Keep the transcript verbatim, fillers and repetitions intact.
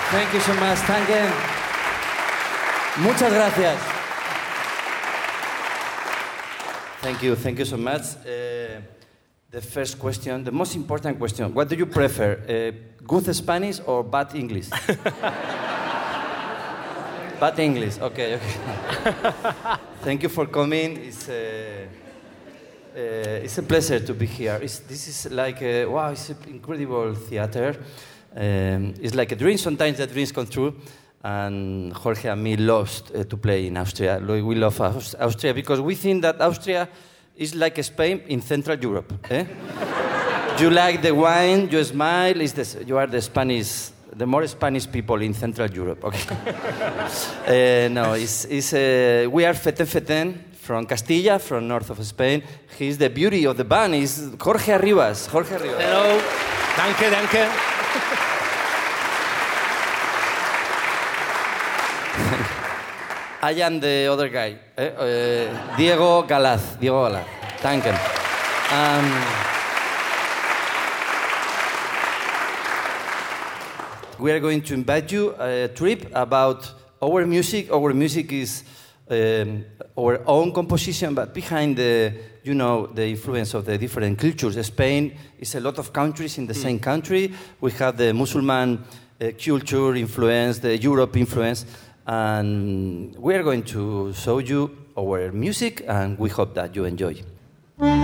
Thank you so much. Thank you. Muchas gracias. Thank you. Thank you so much. Uh, the first question, the most important question. What do you prefer? Uh, good Spanish or bad English? Bad English. Okay, okay. Thank you for coming. It's, uh, uh, it's a pleasure to be here. It's, this is like, a, wow, it's an incredible theater. Um, it's like a dream. Sometimes the dreams come true. And Jorge and me loves uh, to play in Austria. We love Aus- Austria because we think that Austria is like Spain in Central Europe. Eh? You like the wine, you smile. Is this, you are the Spanish, the more Spanish people in Central Europe. Okay. uh, no, it's, it's, uh, we are Feten Feten from Castilla, from north of Spain. He's the beauty of the band. Is Jorge Arribas. Jorge Arribas. Hello. Danke, danke. I am the other guy, eh? uh, Diego Galaz. Diego Galaz. Thank you. Um, we are going to invite you a trip about our music. Our music is um, our own composition, but behind the, you know, the influence of the different cultures. Spain is a lot of countries in the mm. same country. We have the Muslim uh, culture influence, the Europe influence. And we are going to show you our music, and we hope that you enjoy.